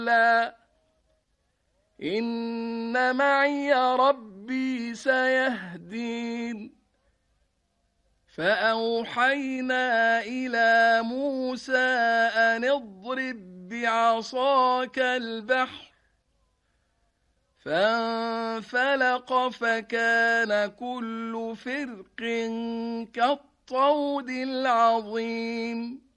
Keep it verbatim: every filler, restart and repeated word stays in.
كلا إن معي ربي سيهدين فأوحينا إلى موسى أن اضرب بعصاك البحر فانفلق فكان كل فرق كالطود العظيم